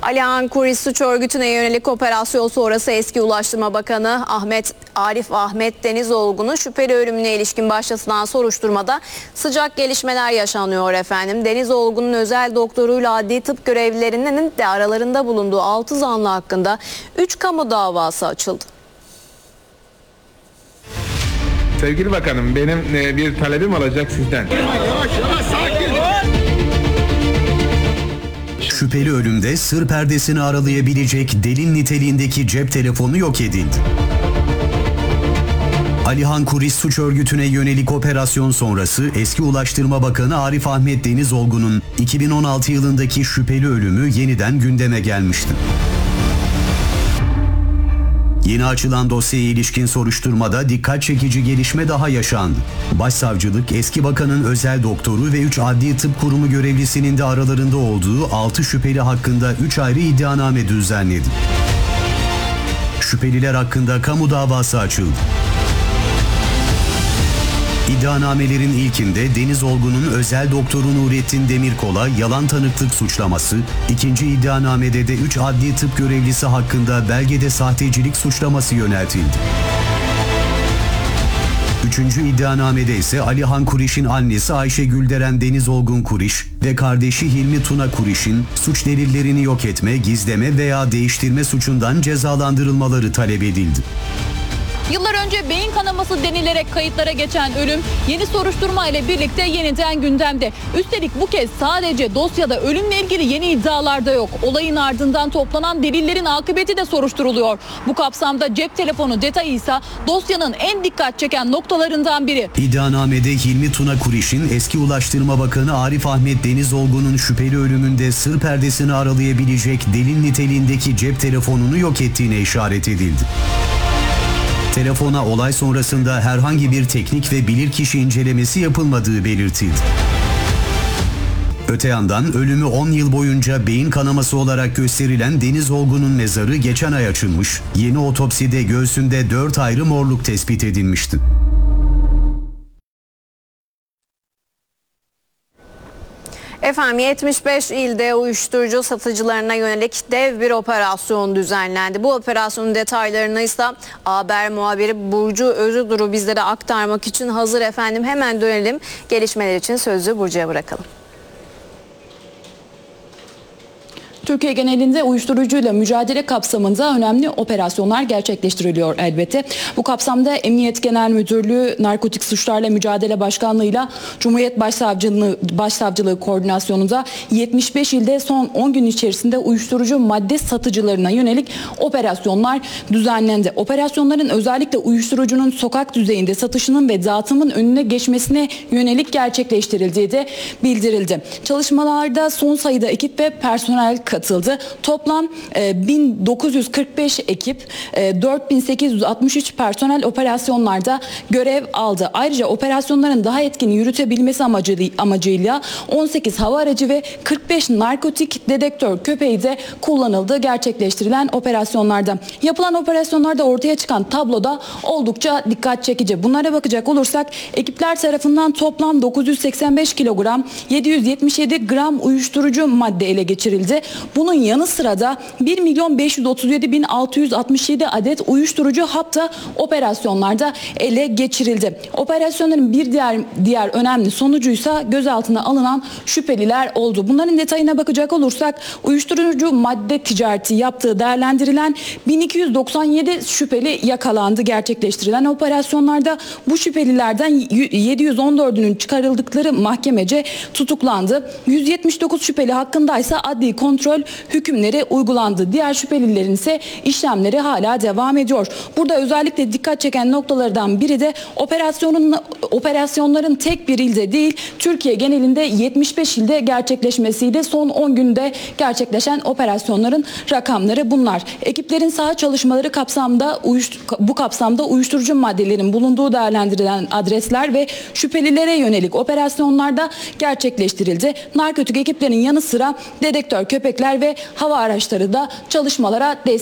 Alihan Kuris suç örgütüne yönelik operasyon sonrası eski Ulaştırma Bakanı Arif Ahmet Denizolgun'un şüpheli ölümüne ilişkin başlatılan soruşturmada sıcak gelişmeler yaşanıyor efendim. Denizolgun'un özel doktoruyla adli tıp görevlilerinin de aralarında bulunduğu 6 zanlı hakkında 3 kamu davası açıldı. Sevgili bakanım, benim bir talebim olacak sizden. Yavaş sakin. Şüpheli ölümde sır perdesini aralayabilecek delil niteliğindeki cep telefonu yok edildi. Alihan Kuris suç örgütüne yönelik operasyon sonrası eski Ulaştırma Bakanı Arif Ahmet Denizolgun'un 2016 yılındaki şüpheli ölümü yeniden gündeme gelmişti. Yeni açılan dosyaya ilişkin soruşturmada dikkat çekici gelişme daha yaşandı. Başsavcılık eski bakanın özel doktoru ve 3 adli tıp kurumu görevlisinin de aralarında olduğu 6 şüpheli hakkında 3 ayrı iddianame düzenledi. Şüpheliler hakkında kamu davası açıldı. İddianamelerin ilkinde Denizolgun'un özel doktoru Nurettin Demirkol'a yalan tanıklık suçlaması, ikinci iddianamede de 3 adli tıp görevlisi hakkında belgede sahtecilik suçlaması yöneltildi. Üçüncü iddianamede ise Alihan Kuriş'in annesi Ayşe Gülderen Denizolgun Kuriş ve kardeşi Hilmi Tuna Kuriş'in suç delillerini yok etme, gizleme veya değiştirme suçundan cezalandırılmaları talep edildi. Yıllar önce beyin kanaması denilerek kayıtlara geçen ölüm yeni soruşturma ile birlikte yeniden gündemde. Üstelik bu kez sadece dosyada ölümle ilgili yeni iddialar da yok. Olayın ardından toplanan delillerin akıbeti de soruşturuluyor. Bu kapsamda cep telefonu detayı ise dosyanın en dikkat çeken noktalarından biri. İddianamede Hilmi Tuna Kuriş'in eski Ulaştırma Bakanı Arif Ahmet Denizolgun'un şüpheli ölümünde sır perdesini aralayabilecek delil niteliğindeki cep telefonunu yok ettiğine işaret edildi. Telefona olay sonrasında herhangi bir teknik ve bilirkişi incelemesi yapılmadığı belirtildi. Öte yandan ölümü 10 yıl boyunca beyin kanaması olarak gösterilen Denizolgun'un mezarı geçen ay açılmış, yeni otopside göğsünde 4 ayrı morluk tespit edilmişti. Efendim 75 ilde uyuşturucu satıcılarına yönelik dev bir operasyon düzenlendi. Bu operasyonun detaylarını ise haber muhabiri Burcu Özüdur'u bizlere aktarmak için hazır efendim. Hemen dönelim. Gelişmeler için sözü Burcu'ya bırakalım. Türkiye genelinde uyuşturucuyla mücadele kapsamında önemli operasyonlar gerçekleştiriliyor elbette. Bu kapsamda Emniyet Genel Müdürlüğü Narkotik Suçlarla Mücadele Başkanlığı'yla Cumhuriyet Başsavcılığı koordinasyonunda 75 ilde son 10 gün içerisinde uyuşturucu madde satıcılarına yönelik operasyonlar düzenlendi. Operasyonların özellikle uyuşturucunun sokak düzeyinde satışının ve dağıtımın önüne geçmesine yönelik gerçekleştirildiği de bildirildi. Çalışmalarda son sayıda ekip ve personel katıldı. Toplam 1945 ekip, 4863 personel operasyonlarda görev aldı. Ayrıca operasyonların daha etkin yürütebilmesi amacıyla 18 hava aracı ve 45 narkotik dedektör köpeği de kullanıldı gerçekleştirilen operasyonlarda. Yapılan operasyonlarda ortaya çıkan tabloda oldukça dikkat çekici. Bunlara bakacak olursak ekipler tarafından toplam 985 kilogram 777 gram uyuşturucu madde ele geçirildi. Bunun yanı sıra da 1.537.667 adet uyuşturucu hap da operasyonlarda ele geçirildi. Operasyonların bir diğer önemli sonucuysa gözaltına alınan şüpheliler oldu. Bunların detayına bakacak olursak uyuşturucu madde ticareti yaptığı değerlendirilen 1297 şüpheli yakalandı gerçekleştirilen operasyonlarda. Bu şüphelilerden 714'ünün çıkarıldıkları mahkemece tutuklandı. 179 şüpheli hakkındaysa adli kontrol hükümleri uygulandı. Diğer şüphelilerin ise işlemleri hala devam ediyor. Burada özellikle dikkat çeken noktalardan biri de operasyonların tek bir ilde değil, Türkiye genelinde 75 ilde gerçekleşmesiydi. Son 10 günde gerçekleşen operasyonların rakamları bunlar. Ekiplerin saha çalışmaları bu kapsamda uyuşturucu maddelerin bulunduğu değerlendirilen adresler ve şüphelilere yönelik operasyonlarda gerçekleştirildi. Narkotik ekiplerin yanı sıra dedektör köpekler ve hava araçları da çalışmalara destek